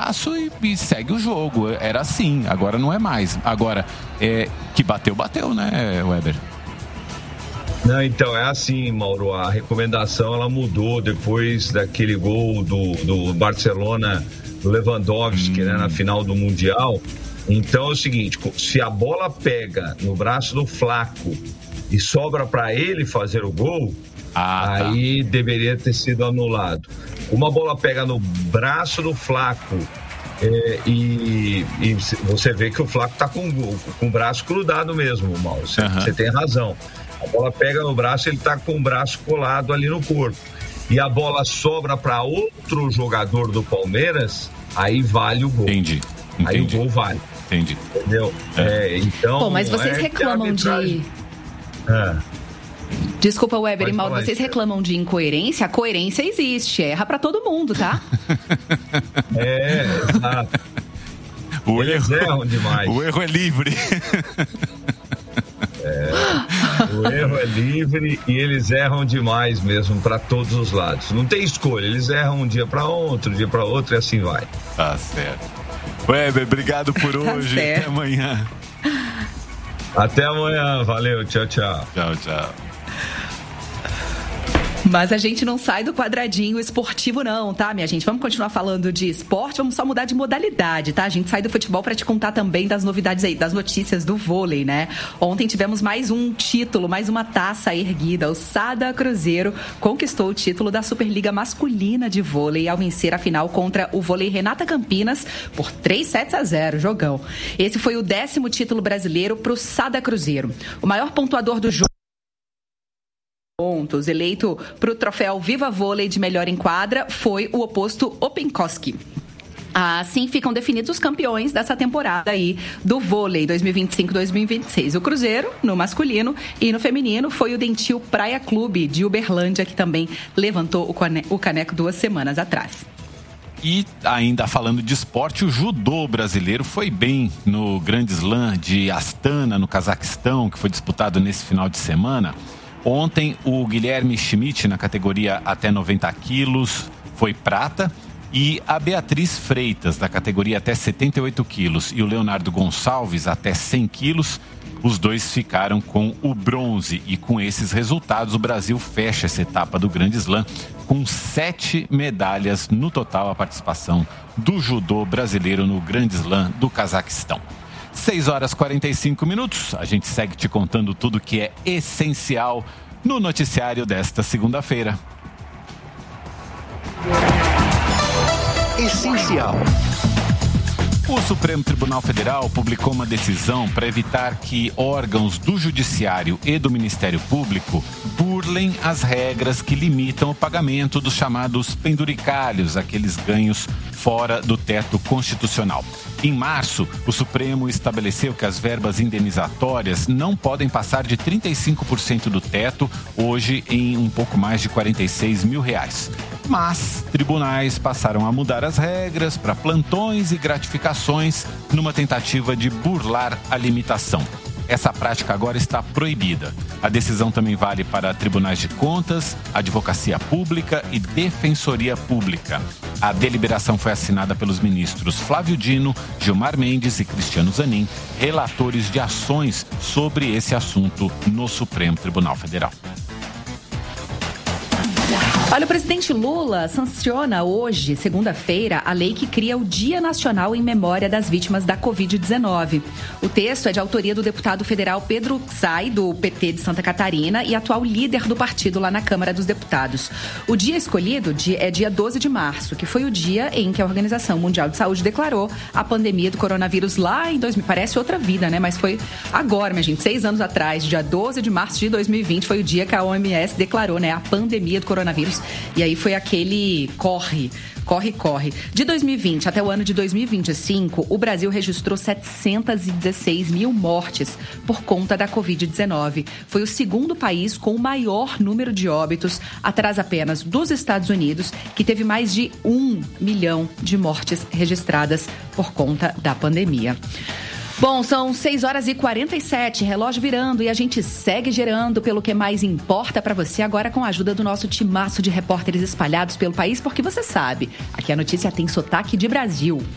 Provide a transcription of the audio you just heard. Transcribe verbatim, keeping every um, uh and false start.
braço e, e segue o jogo. Era assim, agora não é mais. Agora, é, que bateu, bateu, né, Weber? Não, então, é assim, Mauro, a recomendação ela mudou depois daquele gol do, do Barcelona, do Lewandowski, hum. né, na final do Mundial. Então é o seguinte, se a bola pega no braço do Flaco e sobra para ele fazer o gol, ah, aí tá. deveria ter sido anulado. Uma bola pega no braço do Flaco é, e, e você vê que o Flaco tá com, com o braço grudado mesmo, Mauro, você, uhum. você tem razão. A bola pega no braço, ele tá com o braço colado ali no corpo. E a bola sobra para outro jogador do Palmeiras, aí vale o gol. Entendi. Entendi. Aí o gol vale. Entendi. Entendeu? É. É, então, Bom, mas vocês é reclamam de... É. Desculpa, Weber e Mauro, falar, vocês reclamam de incoerência? A coerência existe, erra pra todo mundo, tá? É, exato. O Eles erro, erram demais. O erro é livre. É, o erro é livre e eles erram demais mesmo para todos os lados. Não tem escolha, eles erram um dia para outro, um dia para outro e assim vai. Tá certo. Weber, obrigado por tá hoje. Certo. Até amanhã. Até amanhã, valeu, tchau, tchau. Tchau, tchau. Mas a gente não sai do quadradinho esportivo não, tá, minha gente? Vamos continuar falando de esporte, vamos só mudar de modalidade, tá? A gente sai do futebol para te contar também das novidades aí, das notícias do vôlei, né? Ontem tivemos mais um título, mais uma taça erguida. O Sada Cruzeiro conquistou o título da Superliga Masculina de Vôlei ao vencer a final contra o Vôlei Renata Campinas por três sets a zero, jogão. Esse foi o décimo título brasileiro pro Sada Cruzeiro. O maior pontuador do jogo pontos, eleito para o troféu Viva Vôlei de melhor em quadra, foi o oposto Openkoski. Assim ficam definidos os campeões dessa temporada aí do vôlei dois mil e vinte e cinco dois mil e vinte e seis. O Cruzeiro, no masculino, e no feminino foi o Dentil Praia Clube de Uberlândia, que também levantou o caneco duas semanas atrás. E ainda falando de esporte, o judô brasileiro foi bem no Grande Slam de Astana, no Cazaquistão, que foi disputado nesse final de semana. Ontem, o Guilherme Schmidt, na categoria até noventa quilos, foi prata. E a Beatriz Freitas, da categoria até setenta e oito quilos, e o Leonardo Gonçalves, até cem quilos, os dois ficaram com o bronze. E com esses resultados, o Brasil fecha essa etapa do Grande Slam com sete medalhas no total, a participação do judô brasileiro no Grande Slam do Cazaquistão. seis horas e quarenta e cinco minutos, a gente segue te contando tudo que é essencial no noticiário desta segunda-feira. Essencial. O Supremo Tribunal Federal publicou uma decisão para evitar que órgãos do Judiciário e do Ministério Público burlem as regras que limitam o pagamento dos chamados penduricalhos, aqueles ganhos fora do teto constitucional. Em março, o Supremo estabeleceu que as verbas indenizatórias não podem passar de trinta e cinco por cento do teto, hoje em um pouco mais de quarenta e seis mil reais. Mas tribunais passaram a mudar as regras para plantões e gratificações numa tentativa de burlar a limitação. Essa prática agora está proibida. A decisão também vale para tribunais de contas, advocacia pública e defensoria pública. A deliberação foi assinada pelos ministros Flávio Dino, Gilmar Mendes e Cristiano Zanin, relatores de ações sobre esse assunto no Supremo Tribunal Federal. Olha, o presidente Lula sanciona hoje, segunda-feira, a lei que cria o Dia Nacional em Memória das Vítimas da covid dezenove. O texto é de autoria do deputado federal Pedro Xay, do P T de Santa Catarina, e atual líder do partido lá na Câmara dos Deputados. O dia escolhido é dia doze de março, que foi o dia em que a Organização Mundial de Saúde declarou a pandemia do coronavírus lá em dois mil. Parece outra vida, né? Mas foi agora, minha gente, seis anos atrás, dia doze de março de dois mil e vinte, foi o dia que a O M S declarou, né, a pandemia do coronavírus. E aí foi aquele corre, corre, corre. De dois mil e vinte até o ano de dois mil e vinte e cinco, o Brasil registrou setecentas e dezesseis mil mortes por conta da covid dezenove. Foi o segundo país com o maior número de óbitos, atrás apenas dos Estados Unidos, que teve mais de um milhão de mortes registradas por conta da pandemia. Bom, são seis horas e quarenta e sete, relógio virando, e a gente segue gerando pelo que mais importa para você, agora com a ajuda do nosso timaço de repórteres espalhados pelo país, porque você sabe, aqui a notícia tem sotaque de Brasil.